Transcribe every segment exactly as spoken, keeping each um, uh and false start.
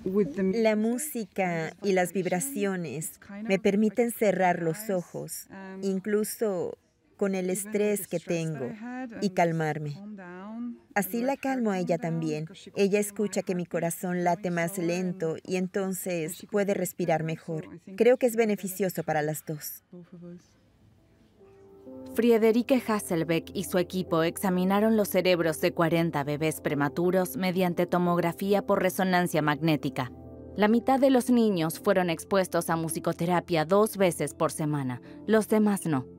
La música y las vibraciones me permiten cerrar los ojos, incluso con el estrés que tengo, y calmarme. Así la calmo a ella también. Ella escucha que mi corazón late más lento y entonces puede respirar mejor. Creo que es beneficioso para las dos. Friederike Hasselbeck y su equipo examinaron los cerebros de cuarenta bebés prematuros mediante tomografía por resonancia magnética. La mitad de los niños fueron expuestos a musicoterapia dos veces por semana, los demás no.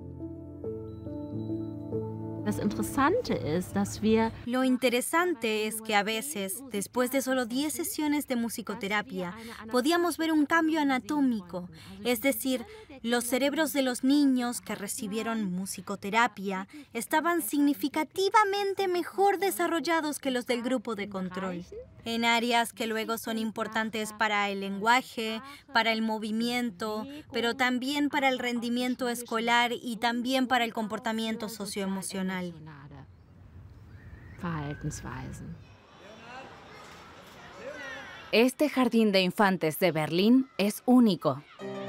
Lo interesante es que a veces, después de solo diez sesiones de musicoterapia, podíamos ver un cambio anatómico, es decir, los cerebros de los niños que recibieron musicoterapia estaban significativamente mejor desarrollados que los del grupo de control, en áreas que luego son importantes para el lenguaje, para el movimiento, pero también para el rendimiento escolar y también para el comportamiento socioemocional. Este jardín de infantes de Berlín es único.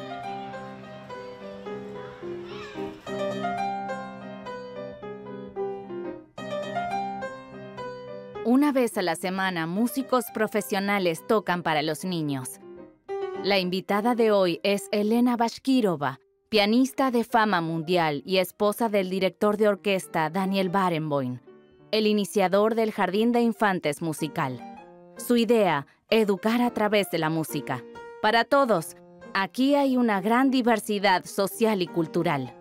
Una vez a la semana, músicos profesionales tocan para los niños. La invitada de hoy es Elena Bashkirova, pianista de fama mundial y esposa del director de orquesta Daniel Barenboim, el iniciador del Jardín de Infantes musical. Su idea, educar a través de la música. Para todos, aquí hay una gran diversidad social y cultural.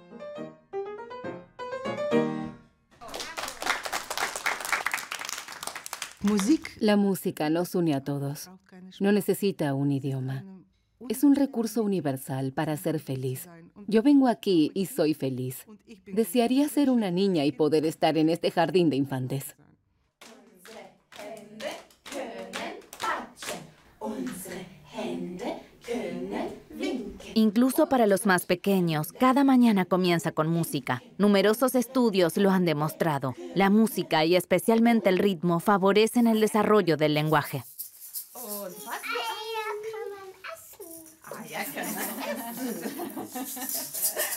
La música nos une a todos. No necesita un idioma. Es un recurso universal para ser feliz. Yo vengo aquí y soy feliz. Desearía ser una niña y poder estar en este jardín de infantes. Incluso para los más pequeños, cada mañana comienza con música. Numerosos estudios lo han demostrado. La música y especialmente el ritmo favorecen el desarrollo del lenguaje. Ah, ja, kann man essen. Ah, ja, kann man essen.